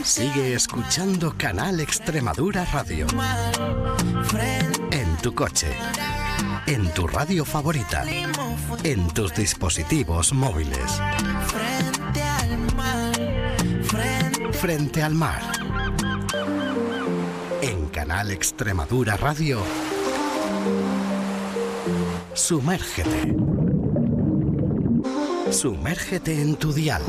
Sigue escuchando Canal Extremadura Radio. En tu coche, en tu radio favorita, en tus dispositivos móviles. Frente al mar. En Canal Extremadura Radio. Sumérgete. Sumérgete en tu dial.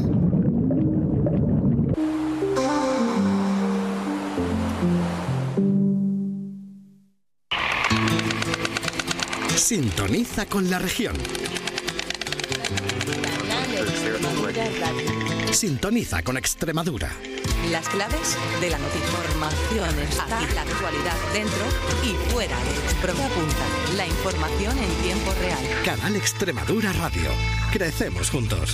Sintoniza con la región. Sintoniza con Extremadura. Las claves de la noticia. Información está la actualidad dentro y fuera de Extremadura. Apunta la información en tiempo real. Canal Extremadura Radio. Crecemos juntos.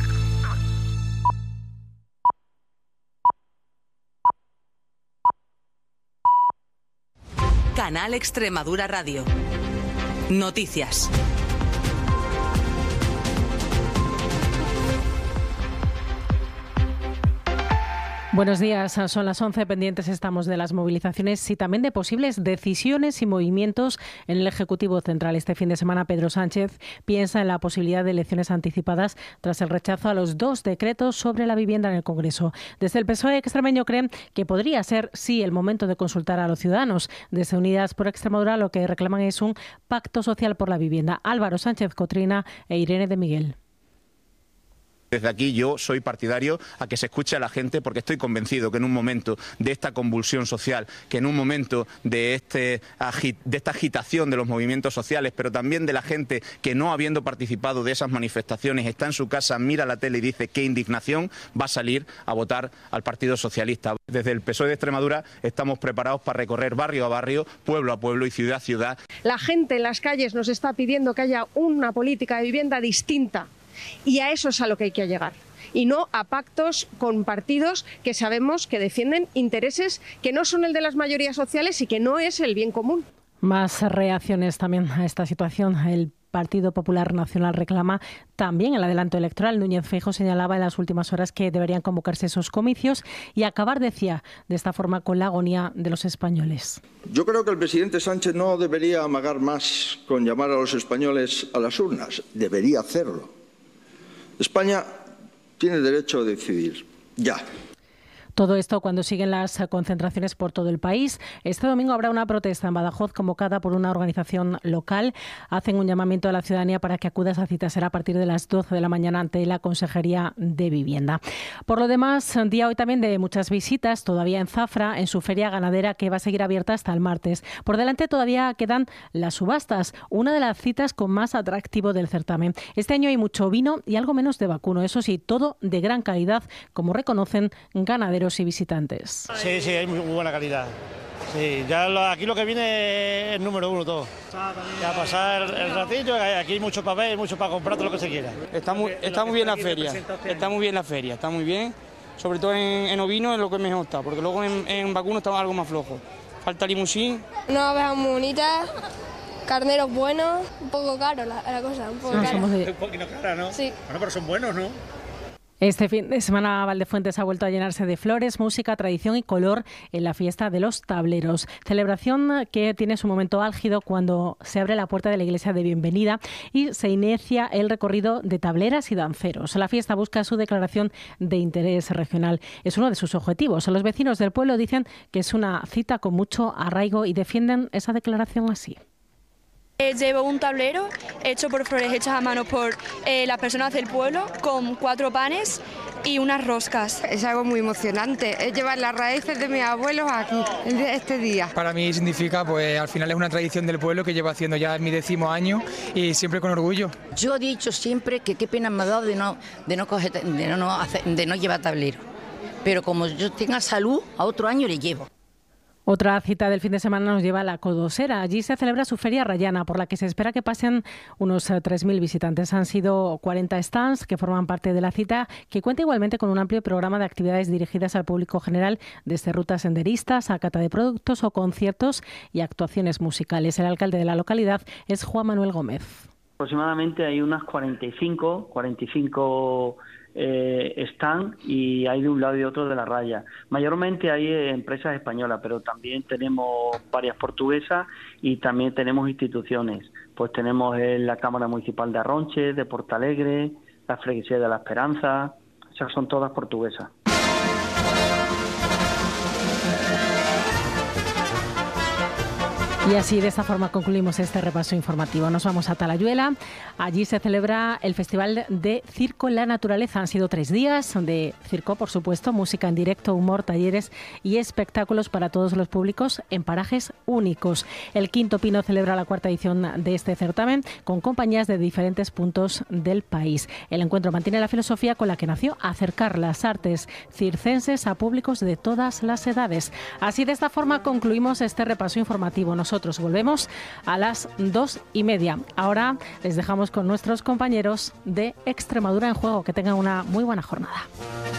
Canal Extremadura Radio. Noticias. Buenos días, son las 11, pendientes estamos de las movilizaciones y también de posibles decisiones y movimientos en el Ejecutivo Central. Este fin de semana Pedro Sánchez piensa en la posibilidad de elecciones anticipadas tras el rechazo a los 2 decretos sobre la vivienda en el Congreso. Desde el PSOE extremeño creen que podría ser, sí, el momento de consultar a los ciudadanos. Desde Unidas por Extremadura lo que reclaman es un pacto social por la vivienda. Álvaro Sánchez Cotrina e Irene de Miguel. Desde aquí yo soy partidario a que se escuche a la gente, porque estoy convencido que en un momento de esta convulsión social, que en un momento de esta agitación de los movimientos sociales, pero también de la gente que no habiendo participado de esas manifestaciones está en su casa, mira la tele y dice qué indignación, va a salir a votar al Partido Socialista. Desde el PSOE de Extremadura estamos preparados para recorrer barrio a barrio, pueblo a pueblo y ciudad a ciudad. La gente en las calles nos está pidiendo que haya una política de vivienda distinta. Y a eso es a lo que hay que llegar. Y no a pactos con partidos que sabemos que defienden intereses que no son el de las mayorías sociales y que no es el bien común. Más reacciones también a esta situación. El Partido Popular Nacional reclama también el adelanto electoral. Núñez Feijóo señalaba en las últimas horas que deberían convocarse esos comicios y acabar, decía, de esta forma con la agonía de los españoles. Yo creo que el presidente Sánchez no debería amagar más con llamar a los españoles a las urnas. Debería hacerlo. España tiene derecho a decidir, ya. Todo esto cuando siguen las concentraciones por todo el país. Este domingo habrá una protesta en Badajoz convocada por una organización local. Hacen un llamamiento a la ciudadanía para que acuda a esa cita. Será a partir de las 12 de la mañana ante la Consejería de Vivienda. Por lo demás, día hoy también de muchas visitas, todavía en Zafra, en su feria ganadera que va a seguir abierta hasta el martes. Por delante todavía quedan las subastas, una de las citas con más atractivo del certamen. Este año hay mucho vino y algo menos de vacuno. Eso sí, todo de gran calidad, como reconocen ganaderos y visitantes. Sí, hay muy buena calidad. Sí, ya aquí lo que viene es número 1 todo. Ya pasar el ratillo, aquí hay mucho para ver, mucho para comprar, todo lo que se quiera. Está muy bien la feria, está muy bien. Sobre todo en ovino es lo que mejor está, porque luego en vacuno está algo más flojo. Falta limusín. Una oveja muy bonita, carneros buenos, un poco caro la cosa, un poco caro. Un poquito cara, ¿no? Sí. Bueno, pero son buenos, ¿no? Este fin de semana Valdefuentes ha vuelto a llenarse de flores, música, tradición y color en la fiesta de los tableros. Celebración que tiene su momento álgido cuando se abre la puerta de la iglesia de bienvenida y se inicia el recorrido de tableras y danceros. La fiesta busca su declaración de interés regional. Es uno de sus objetivos. Los vecinos del pueblo dicen que es una cita con mucho arraigo y defienden esa declaración así. Llevo un tablero hecho por flores hechas a mano por las personas del pueblo, con 4 panes y unas roscas. Es algo muy emocionante, es llevar las raíces de mis abuelos aquí, este día. Para mí significa, pues al final es una tradición del pueblo que llevo haciendo ya mi 10º año y siempre con orgullo. Yo he dicho siempre que qué pena me ha dado de no llevar tablero, pero como yo tenga salud, a otro año le llevo. Otra cita del fin de semana nos lleva a la Codosera. Allí se celebra su Feria Rayana, por la que se espera que pasen unos 3.000 visitantes. Han sido 40 stands que forman parte de la cita, que cuenta igualmente con un amplio programa de actividades dirigidas al público general, desde rutas senderistas a cata de productos o conciertos y actuaciones musicales. El alcalde de la localidad es Juan Manuel Gómez. Aproximadamente hay unas 45 están y hay de un lado y de otro de la raya. Mayormente hay empresas españolas, pero también tenemos varias portuguesas y también tenemos instituciones. Pues tenemos la Cámara Municipal de Arronche, de Portalegre, la Freguesía de la Esperanza, esas son todas portuguesas. Y así, de esta forma, concluimos este repaso informativo. Nos vamos a Talayuela. Allí se celebra el Festival de Circo La Naturaleza. Han sido 3 días de circo, por supuesto, música en directo, humor, talleres y espectáculos para todos los públicos en parajes únicos. El Quinto Pino celebra la 4ª edición de este certamen con compañías de diferentes puntos del país. El encuentro mantiene la filosofía con la que nació: acercar las artes circenses a públicos de todas las edades. Así, de esta forma, concluimos este repaso informativo. Nosotros volvemos a las 2:30. Ahora les dejamos con nuestros compañeros de Extremadura en Juego. Que tengan una muy buena jornada.